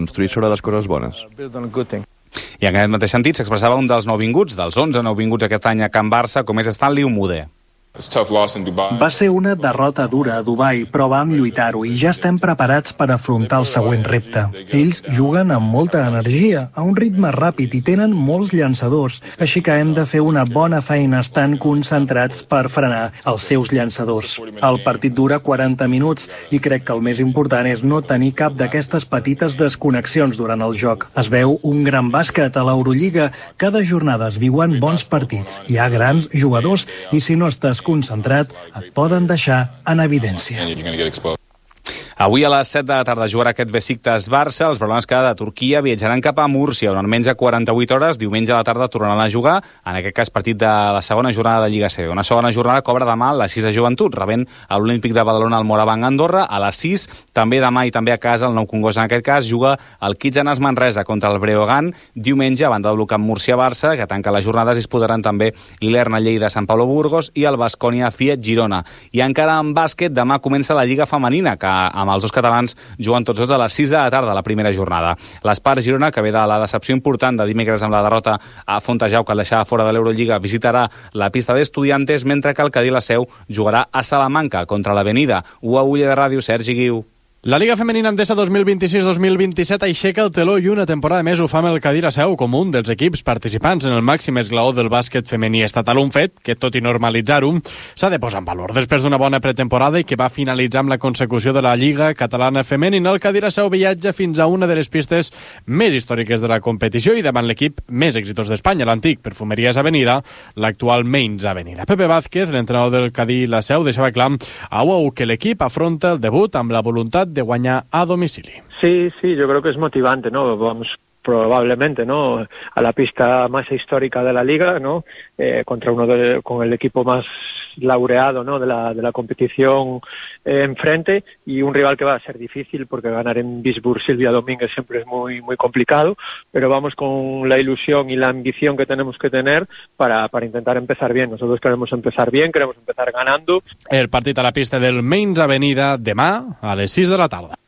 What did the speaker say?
construir sobre les coses bones. I en aquest mateix sentit s'expressava un dels nouvinguts, dels 11 nouvinguts aquest any a Can Barça, com és Stanley Umude. Va ser una derrota dura a Dubai, però vam lluitar-ho i ja estem preparats per afrontar el següent repte. Ells juguen amb molta energia, a un ritme ràpid i tenen molts llançadors, així que hem de fer una bona feina estant concentrats per frenar els seus llançadors. El partit dura 40 minuts i crec que el més important és no tenir cap d'aquestes petites desconnexions durant el joc. Es veu un gran bàsquet a l'Eurolliga. Cada jornada es viuen bons partits. Hi ha grans jugadors i si no estàs concentrat, et poden deixar en evidència. Avui a les 7 de la tarda jugarà aquest Besiktas-Barça. Els blaugranes que de Turquia viatjaran cap a Múrcia, on almenys a 48 hores, diumenge a la tarda, tornaran a jugar, en aquest cas partit de la segona jornada de Lliga C. Una segona jornada cobra demà a les 6 de Joventut, rebent a l'Olímpic de Badalona al Morabanc Andorra. A les 6, també demà i també a casa, el Nou Congost en aquest cas, juga el Kitsanas Manresa contra el Breogán. Diumenge, a banda del Camp Múrcia-Barça, que tanca les jornades, disputaran també l'Lerna Lleida Sant Pablo Burgos i el Baskonia Fiat Girona. I encara en bàsquet, demà comença la Lliga Femenina, que amb els dos catalans juguen tots dos a les 6 de la tarda, la primera jornada. L'Espar Girona, que ve de la decepció important de dimecres amb la derrota a Fontejau, que el deixava fora de l'Eurolliga, visitarà la pista d'Estudiantes, mentre que el Cadí la Seu jugarà a Salamanca contra l'Avenida. Ulla de Ràdio, Sergi Guiu. La Lliga Femenina Endesa 2026-2027 aixeca el teló i una temporada més ho fa amb el Cadí la Seu com un dels equips participants en el màxim esglaó del bàsquet femení estatal, un fet que, tot i normalitzar-ho, s'ha de posar en valor. Després d'una bona pretemporada i que va finalitzar amb la consecució de la Lliga Catalana Femenina, el Cadí la Seu viatja fins a una de les pistes més històriques de la competició i davant l'equip més exitós d'Espanya, l'antic Perfumeries Avenida, l'actual Mains Avenida. Pepe Vázquez, l'entrenador del Cadí la Seu, deixava clar a UAU que l'equip afronta el debut amb la voluntat de guanyar a domicili. Sí, yo creo que es motivante, ¿no? Vamos probablemente, ¿no?, a la pista más histórica de la liga, ¿no?, contra con el equipo más laureado, ¿no?, de la competición enfrente, y un rival que va a ser difícil porque ganar en Bisburg Silvia Domínguez siempre es muy muy complicado, pero vamos con la ilusión y la ambición que tenemos que tener para intentar empezar bien. Nosotros queremos empezar bien, queremos empezar ganando. El partit a la pista del Mains Avenida demà a les 6 de la tarda.